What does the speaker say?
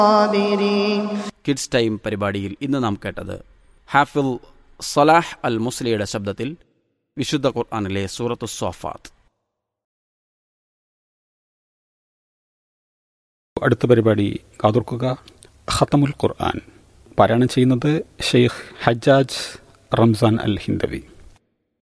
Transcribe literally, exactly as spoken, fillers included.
Kids time പരിപാടിയിൽ ഇന്ന് നാം കേട്ടത് ഹാഫിൽ സലാഹ് അൽ മുസ്ലിയുടെ ശബ്ദത്തിൽ വിശുദ്ധ ഖുർആനിലെ സൂറത്തു സ്വാഫാത്ത്. അടുത്ത പരിപാടി കാതോർക്കുക, ഖത്തമുൽ ഖുർആൻ. പാരായണം ചെയ്യുന്നത് ഷെയ്ഖ് ഹജ്ജാജ് റംസാൻ അൽ ഹിന്ദവി.